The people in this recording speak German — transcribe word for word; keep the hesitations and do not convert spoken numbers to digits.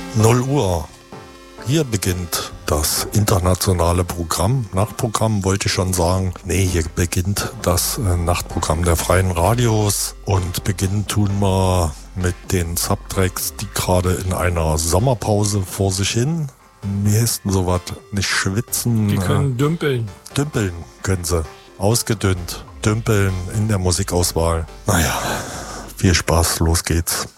null Uhr. Hier beginnt das internationale Programm. Nachtprogramm wollte ich schon sagen. Nee, hier beginnt das äh, Nachtprogramm der freien Radios. Und beginnen tun wir mit den Subtracks, die gerade in einer Sommerpause vor sich hin. Wie heißt denn sowas? Nicht schwitzen. Die können äh, dümpeln. Dümpeln können sie. Ausgedünnt. Dümpeln in der Musikauswahl. Naja, viel Spaß, los geht's.